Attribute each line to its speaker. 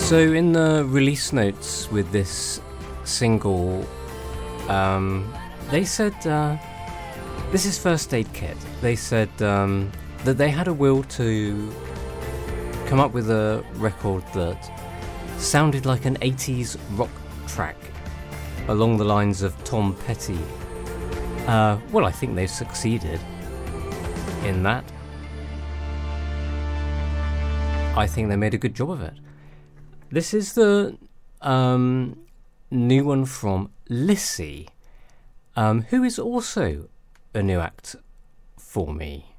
Speaker 1: So in the release notes with this single, they said, this is First Aid Kit, they said that they had a will to come up with a record that sounded like an 80s rock track along the lines of Tom Petty. Well, I think they've succeeded in that. I think they made a good job of it. This is the new one from Lissy, who is also a new act for me.